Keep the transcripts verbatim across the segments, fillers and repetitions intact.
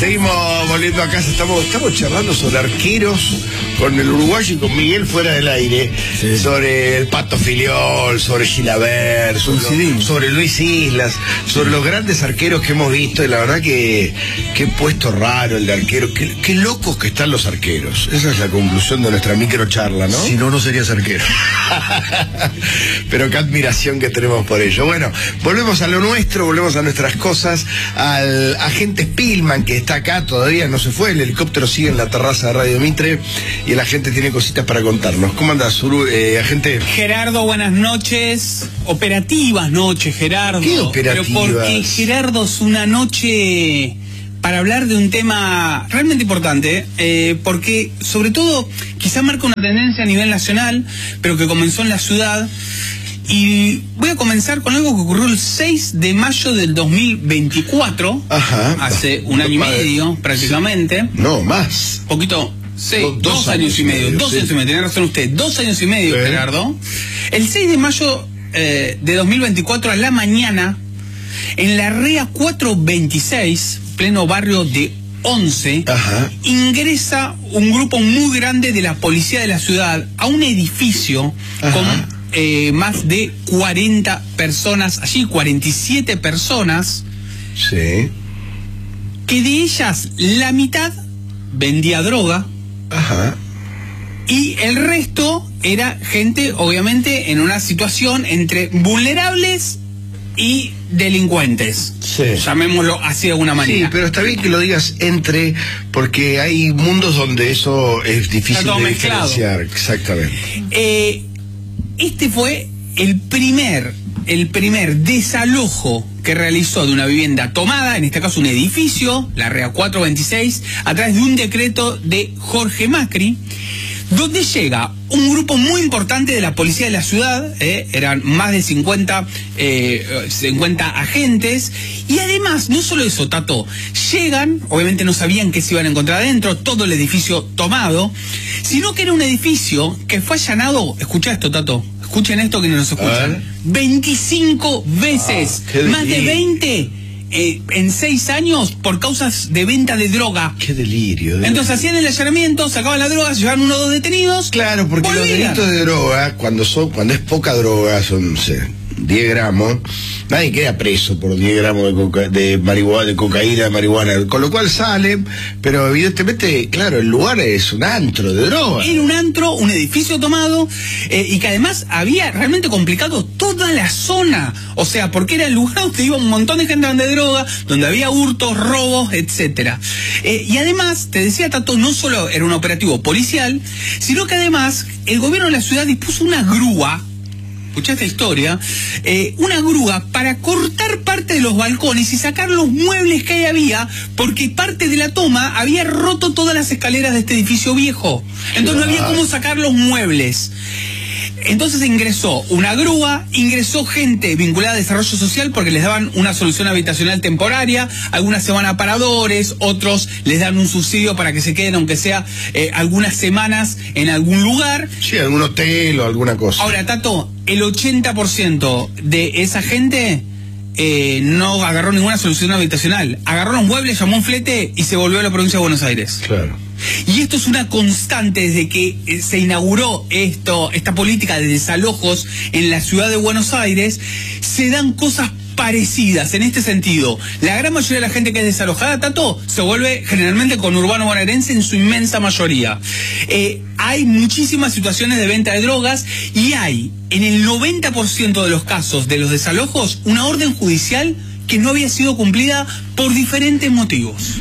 Seguimos volviendo a casa, estamos, estamos charlando sobre arqueros con el uruguayo y con Miguel fuera del aire, sí. Sobre el Pato Filiol, sobre Chilavert, sobre, sobre Luis Islas, sobre los grandes arqueros que hemos visto, y la verdad que qué puesto raro el de arquero, qué, qué locos que están los arqueros. Esa es la conclusión de nuestra micro charla, ¿no? Si no, no serías arquero. Pero qué admiración que tenemos por ello. Bueno, volvemos a lo nuestro, volvemos a nuestras cosas, al agente Spillman, que está acá, todavía no se fue, el helicóptero sigue en la terraza de Radio Mitre y el agente tiene cositas para contarnos. ¿Cómo andás, Uru, eh, agente? Gerardo, buenas noches. Operativas noches, Gerardo. ¿Qué operativas? Pero porque Gerardo es una noche para hablar de un tema realmente importante, eh, porque sobre todo quizá marca una tendencia a nivel nacional, pero que comenzó en la ciudad. Y voy a comenzar con algo que ocurrió el seis de mayo del dos mil veinticuatro. Ajá. Hace un año y medio, prácticamente. No, más. Poquito, sí, dos, dos, dos años, años y medio. medio dos sí. años y medio, tiene razón usted. Dos años y medio, sí. Gerardo. El seis de mayo eh, de dos mil veinticuatro a la mañana, en la R E A cuatrocientos veintiséis, pleno barrio de Once, Ajá. ingresa un grupo muy grande de la policía de la ciudad a un edificio. Ajá. Con Eh, más de cuarenta personas, allí cuarenta y siete personas, sí. que de ellas la mitad vendía droga. Ajá. Y el resto era gente, obviamente, en una situación entre vulnerables y delincuentes, sí. Llamémoslo así de alguna manera. Sí, pero está bien que lo digas entre, porque hay mundos donde eso es difícil de diferenciar. Exactamente. Eh... Este fue el primer, el primer desalojo que realizó de una vivienda tomada, en este caso un edificio, la R E A cuatrocientos veintiséis, a través de un decreto de Jorge Macri, donde llega un grupo muy importante de la policía de la ciudad, eh, eran más de cincuenta, eh, cincuenta agentes, y además, no solo eso, Tato, llegan, obviamente no sabían qué se iban a encontrar adentro, todo el edificio tomado, sino que era un edificio que fue allanado, escucha esto, Tato, escuchen esto que no nos escuchan, veinticinco veces, ah, más de veinte eh, en seis años por causas de venta de droga. Qué delirio. De Entonces hacían el allanamiento, sacaban la droga, llevaban uno o dos detenidos. Claro, porque volvían. Los delitos de droga, cuando son, cuando es poca droga, son, no sé, diez gramos, nadie queda preso por diez gramos de, coca, de marihuana, de cocaína, de marihuana, con lo cual salen, pero evidentemente, claro, el lugar es un antro de droga. Era un antro, un edificio tomado, eh, y que además había realmente complicado toda la zona, o sea, porque era el lugar donde iba un montón de gente de droga, donde había hurtos, robos, etcétera. Eh, y además, te decía Tato, no solo era un operativo policial, sino que además el gobierno de la ciudad dispuso una grúa. Escuchá esta historia, eh, una grúa para cortar parte de los balcones y sacar los muebles que ahí había, porque parte de la toma había roto todas las escaleras de este edificio viejo. Entonces no había cómo sacar los muebles. Entonces ingresó una grúa, ingresó gente vinculada a desarrollo social porque les daban una solución habitacional temporaria, algunas se van a paradores, otros les dan un subsidio para que se queden aunque sea eh, algunas semanas en algún lugar. Sí, algún hotel o alguna cosa. Ahora, Tato, el ochenta por ciento de esa gente eh, no agarró ninguna solución habitacional. Agarró los muebles, llamó un flete y se volvió a la provincia de Buenos Aires. Claro. Y esto es una constante desde que se inauguró esto, esta política de desalojos en la ciudad de Buenos Aires. Se dan cosas parecidas en este sentido. La gran mayoría de la gente que es desalojada, Tato, se vuelve generalmente conurbano bonaerense en su inmensa mayoría. Eh, hay muchísimas situaciones de venta de drogas y hay, en el noventa por ciento de los casos de los desalojos, una orden judicial que no había sido cumplida por diferentes motivos.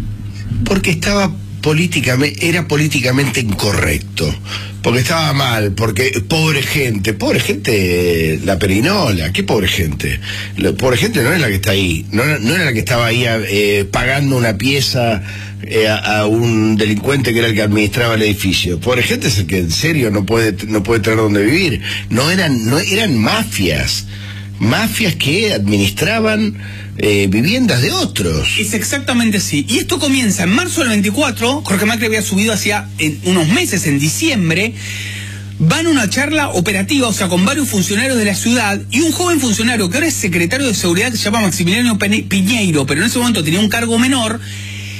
Porque estaba políticamente, era políticamente incorrecto, porque estaba mal, porque pobre gente, pobre gente, la perinola, qué pobre gente, la pobre gente no es la que está ahí, no, no era la que estaba ahí eh, pagando una pieza eh, a, a un delincuente que era el que administraba el edificio. Pobre gente es el que en serio no puede, no puede tener donde vivir. No eran, no eran mafias, mafias que administraban Eh, viviendas de otros. Es exactamente así. Y esto comienza en marzo del veinticuatro. Jorge Macri había subido hacía en unos meses, en diciembre. Van a una charla operativa, o sea, con varios funcionarios de la ciudad, y un joven funcionario que ahora es secretario de seguridad, que se llama Maximiliano Piñeiro, pero en ese momento tenía un cargo menor,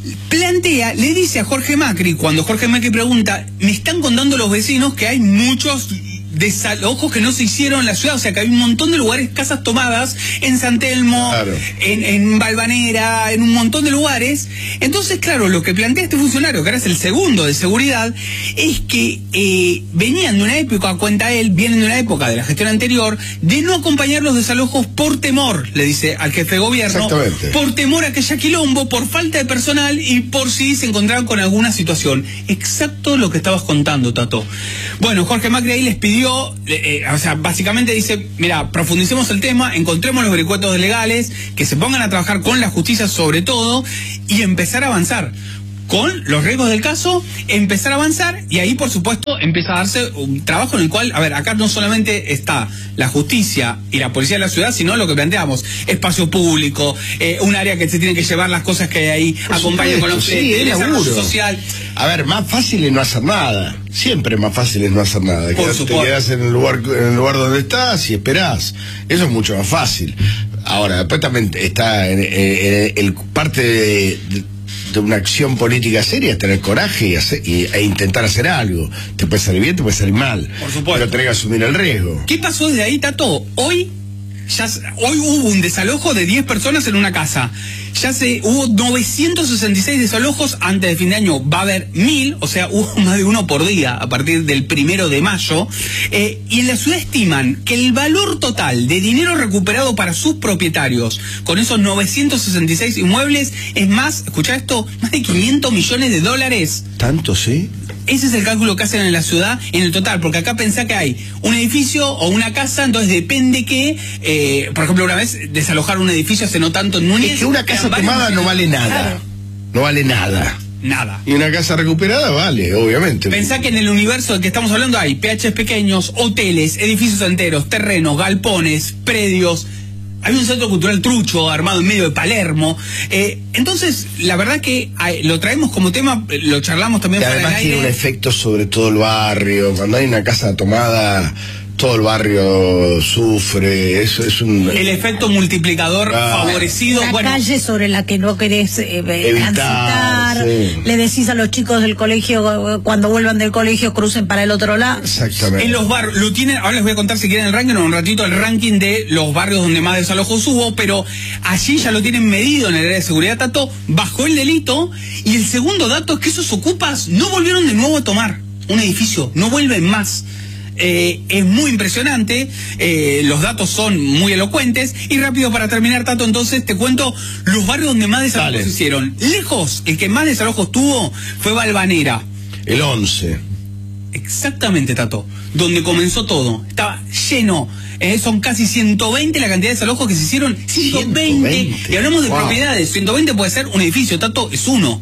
plantea, le dice a Jorge Macri, cuando Jorge Macri pregunta, me están contando los vecinos que hay muchos desalojos que no se hicieron en la ciudad, o sea que hay un montón de lugares, casas tomadas en San Telmo, claro, en, en Valvanera, en un montón de lugares. Entonces, claro, lo que plantea este funcionario, que ahora es el segundo de seguridad, es que eh, venían de una época, cuenta él, vienen de una época de la gestión anterior, de no acompañar los desalojos por temor, le dice al jefe de gobierno, por temor a que haya quilombo, por falta de personal y por si se encontraban con alguna situación. Exacto lo que estabas contando, Tato. Bueno, Jorge Macri ahí les pidió, Eh, eh, o sea, básicamente dice, mira, profundicemos el tema, encontremos los vericuetos legales, que se pongan a trabajar con la justicia sobre todo y empezar a avanzar con los riesgos del caso, empezar a avanzar y ahí por supuesto empieza a darse un trabajo en el cual, a ver, acá no solamente está la justicia y la policía de la ciudad, sino lo que planteamos, espacio público, eh, un área que se tiene que llevar las cosas que hay ahí, acompaña con los sí, el desarrollo social. A ver, más fácil es no hacer nada, siempre más fácil es no hacer nada, por que te quedas en el lugar en el lugar donde estás y esperás, eso es mucho más fácil. Ahora, después también está en, en, en, el parte de, de de una acción política seria es tener coraje y, hacer, y, e intentar hacer algo. Te puede salir bien, te puede salir mal. Por supuesto. Pero tenés que asumir el riesgo. ¿Qué pasó desde ahí, Tato? Hoy ya hoy hubo un desalojo de diez personas en una casa. Ya se hubo novecientos sesenta y seis desalojos, antes de fin de año va a haber mil, o sea, hubo más de uno por día a partir del primero de mayo. Eh, y en la ciudad estiman que el valor total de dinero recuperado para sus propietarios con esos novecientos sesenta y seis inmuebles es más, escuchá esto, más de quinientos millones de dólares. ¿Tanto, sí? Ese es el cálculo que hacen en la ciudad en el total, porque acá pensá que hay un edificio o una casa, entonces depende que, eh, por ejemplo, una vez desalojar un edificio hace no tanto en Núñez. Es que una casa tomada no vale nada, claro. No vale nada. Nada. Y una casa recuperada vale, obviamente. Pensá que en el universo del que estamos hablando hay P Hs pequeños, hoteles, edificios enteros, terrenos, galpones, predios. Hay un centro cultural trucho armado en medio de Palermo. Eh, entonces, la verdad que eh, lo traemos como tema, lo charlamos también. Y además tiene un efecto sobre todo el barrio. Cuando hay una casa tomada, todo el barrio sufre. Eso es un... El efecto multiplicador ah, favorecido. La bueno, calle sobre la que no querés eh, evitar, transitar. Sí. Le decís a los chicos del colegio, cuando vuelvan del colegio, crucen para el otro lado. Exactamente. En los barrios, lo tienen, ahora les voy a contar si quieren el ranking, o un ratito el ranking de los barrios donde más desalojos hubo, pero allí ya lo tienen medido en el área de seguridad, Tato, bajó el delito, y el segundo dato es que esos ocupas no volvieron de nuevo a tomar un edificio, no vuelven más. Eh, es muy impresionante, eh, los datos son muy elocuentes. Y rápido para terminar, Tato, entonces te cuento los barrios donde más desalojos se hicieron. Lejos, el que más desalojos tuvo fue Valvanera. El once. Exactamente, Tato, donde comenzó todo, estaba lleno. Eh, son casi ciento veinte la cantidad de desalojos que se hicieron. ciento veinte, ciento veinte. Y hablamos de wow. propiedades. ciento veinte puede ser un edificio, Tato, es uno.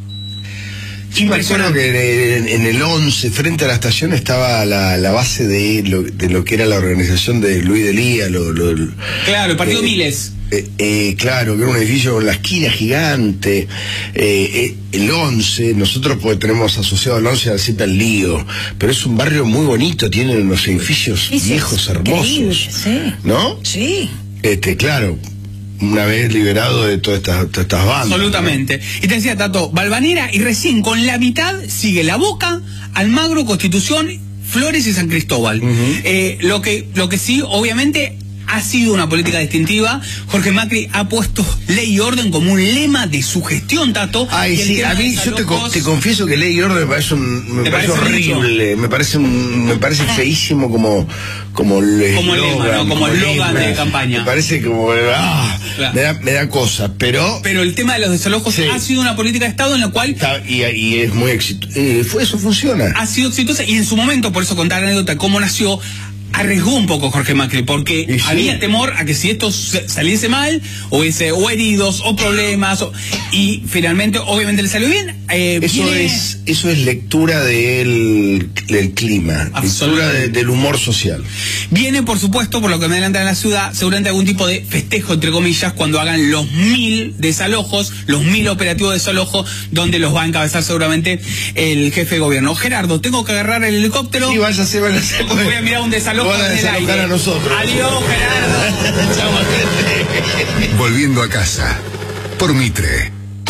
Yo me acuerdo que en, en el once, frente a la estación, estaba la, la base de lo, de lo que era la organización de Luis Delía. Lo, lo, claro, el partido eh, Miles. Eh, eh, claro, que era un edificio con la esquina gigante. Eh, eh, el once, nosotros pues tenemos asociado al once siempre al lío, pero es un barrio muy bonito, tienen unos edificios sí, viejos, hermosos. Sí. ¿No? Sí. Este, claro. Una vez liberado de todas estas, todas estas bandas. Absolutamente. ¿No? Y te decía, Tato, Valvanera, y recién con la mitad sigue La Boca, Almagro, Constitución, Flores y San Cristóbal. Uh-huh. eh, lo que, lo que sí, obviamente, ha sido una política distintiva. Jorge Macri ha puesto ley y orden como un lema de su gestión, Tato. Ay, sí, a mí yo te, te confieso que ley y orden me parece, un, me parece, parece horrible, me parece, un, me parece feísimo como como el como lema, ¿no? Como el eslogan de campaña. Me parece como ah, claro. me, da, me da cosa, pero pero el tema de los desalojos sí. ha sido una política de Estado en la cual Está, y, y es muy exitosa. Eh, eso funciona. Ha sido exitosa y en su momento, por eso contar la anécdota cómo nació. Arriesgó un poco Jorge Macri, porque sí. había temor a que si esto saliese mal, o, ese, o heridos, o problemas, o, y finalmente, obviamente le salió bien. Eh, eso, viene... es, eso es lectura del, del clima, lectura de, del humor social. Viene, por supuesto, por lo que me adelantan en la ciudad, seguramente algún tipo de festejo, entre comillas, cuando hagan los mil desalojos, los mil operativos de desalojo, donde los va a encabezar seguramente el jefe de gobierno. Gerardo, tengo que agarrar el helicóptero. Sí, váyase, váyase. Voy a mirar un desalojo. Van a desalojar a nosotros. Adiós, Gerardo. Volviendo a casa, por Mitre.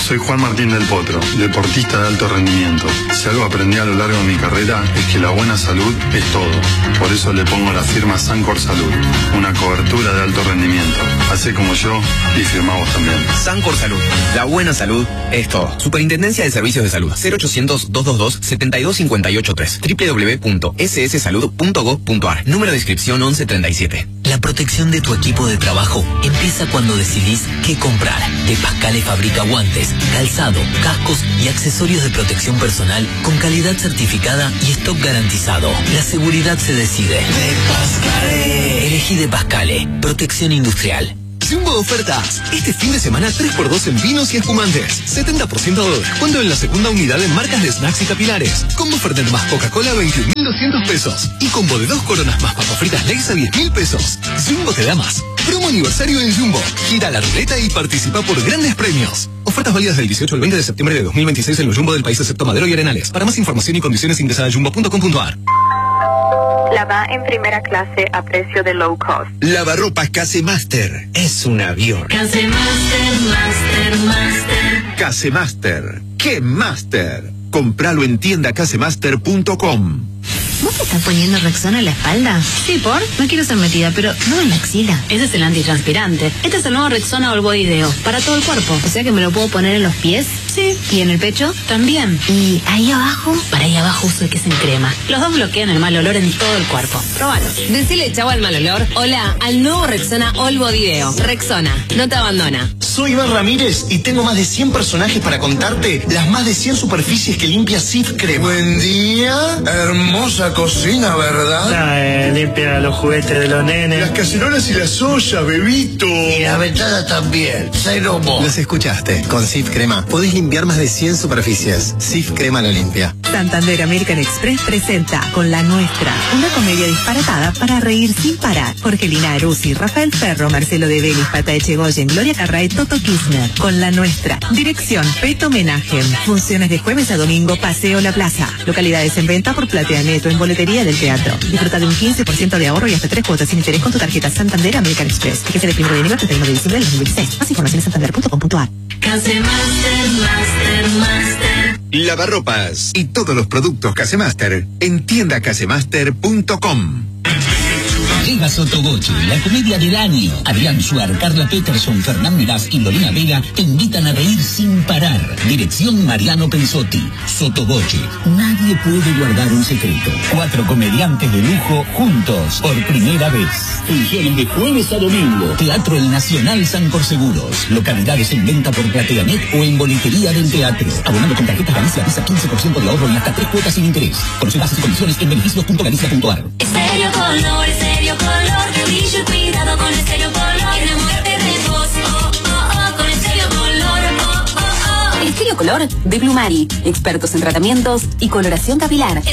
Soy Juan Martín del Potro, deportista de alto rendimiento. Si algo aprendí a lo largo de mi carrera es que la buena salud es todo. Por eso le pongo la firma Sancor Salud, una cobertura de alto rendimiento. Hacé como yo y firmamos también. Sancor Salud, la buena salud es todo. Superintendencia de Servicios de Salud, cero ochocientos, doscientos veintidós, setenta y dos cincuenta y ocho tres, doble u doble u doble u punto ese ese salud punto gob punto a r, número de inscripción once treinta y siete. La protección de tu equipo de trabajo empieza cuando decidís qué comprar. De Pascale fabrica guantes, calzado, cascos y accesorios de protección personal con calidad certificada y stock garantizado. La seguridad se decide. De Pascale. Elegí De Pascale. Protección industrial. Jumbo ofertas. Este fin de semana tres por dos en vinos y espumantes. setenta por ciento de descuento en la segunda unidad en marcas de snacks y capilares. Combo Fernet más Coca-Cola veintiún mil doscientos pesos. Y combo de dos coronas más papas fritas Lay's a diez mil pesos. Jumbo te da más. Promo aniversario en Jumbo. Gira la ruleta y participa por grandes premios. Ofertas válidas del dieciocho al veinte de septiembre de dos mil veintiséis en los Jumbo del país excepto Madero y Arenales. Para más información y condiciones ingresa a jumbo punto com punto a r. Lava en primera clase a precio de low cost. Lavarropas Casemaster. Es un avión. Casemaster, Master, Master. Casemaster. ¡Qué Master! Compralo en tienda casemaster punto com. ¿Vos te estás poniendo Rexona en la espalda? Sí, ¿por? No quiero ser metida, pero no en la axila. Ese es el antitranspirante. Este es el nuevo Rexona All Body Deo, para todo el cuerpo. O sea que me lo puedo poner en los pies. Sí. ¿Y en el pecho? También. ¿Y ahí abajo? Para ahí abajo uso el que es en crema. Los dos bloquean el mal olor en todo el cuerpo. Probalo. Decile chau al mal olor. Hola al nuevo Rexona All Body Deo. Rexona, no te abandona. Soy Iván Ramírez y tengo más de cien personajes para contarte las más de cien superficies que limpia Sif Crema. Buen día. Hermosa cocina, ¿verdad? Ah, eh, limpia los juguetes de los nenes. Las cacerolas y las ollas, bebito. Y la ventana también. Cero vos. Los escuchaste. Con Sif Crema podés limpiar más de cien superficies. Sif Crema lo limpia. Santander American Express presenta Con la Nuestra, una comedia disparatada para reír sin parar. Jorgelina Aruzzi, Rafael Ferro, Marcelo de Vélez, Pata Echegoyen, Gloria Carray, Toto Kirchner. Con la Nuestra. Dirección Peto Menajem. Funciones de jueves a domingo, Paseo La Plaza. Localidades en venta por Platea Neto en boletería del teatro. Disfruta de un quince por ciento de ahorro y hasta tres cuotas sin interés con tu tarjeta Santander American Express. Que se de primero de enero al treinta y uno de diciembre del dos mil veintiséis. Más información en santander punto com punto a r. Casemaster, Master, Master. Lavarropas y todos los productos Casemaster en tienda casemaster punto com. Llega Sotoboche, la comedia del año. Adrián Suar, Carla Peterson, Fernán Meraz y Lorena Vega te invitan a reír sin parar. Dirección Mariano Pensotti. Sotoboche, nadie puede guardar un secreto. Cuatro comediantes de lujo juntos por primera vez. Funciones de jueves a domingo. Teatro El Nacional Sancor Seguros. Localidades en venta por PlateaNet o en boletería del teatro. Abonando con tarjetas Galicia Visa quince por ciento de ahorro y hasta tres cuotas sin interés. Conoce bases y condiciones en beneficios punto galicia punto a r. Estéreo Color, Estéreo Color, de brillo y cuidado con Estéreo Color. Enamórate de vos, oh, oh, oh, con Estéreo Color, oh, oh, oh. Estéreo Color de Blumari. Expertos en tratamientos y coloración capilar.